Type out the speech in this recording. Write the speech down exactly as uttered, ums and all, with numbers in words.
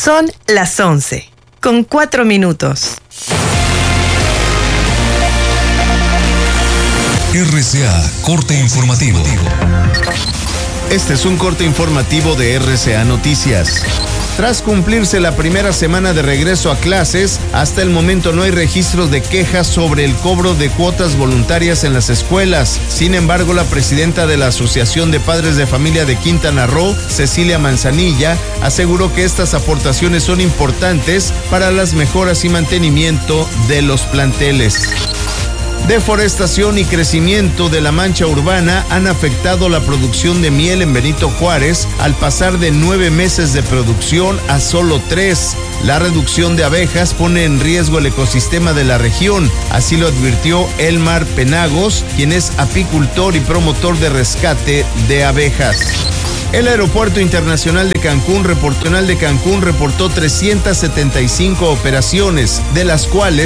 Son las once, con cuatro minutos. R C A, corte informativo. Este es un corte informativo de R C A Noticias. Tras cumplirse la primera semana de regreso a clases, hasta el momento no hay registros de quejas sobre el cobro de cuotas voluntarias en las escuelas. Sin embargo, la presidenta de la Asociación de Padres de Familia de Quintana Roo, Cecilia Manzanilla, aseguró que estas aportaciones son importantes para las mejoras y mantenimiento de los planteles. Deforestación y crecimiento de la mancha urbana han afectado la producción de miel en Benito Juárez al pasar de nueve meses de producción a solo tres. La reducción de abejas pone en riesgo el ecosistema de la región, así lo advirtió Elmar Penagos, quien es apicultor y promotor de rescate de abejas. El Aeropuerto Internacional de Cancún reportó, de Cancún reportó trescientas setenta y cinco operaciones, de las cuales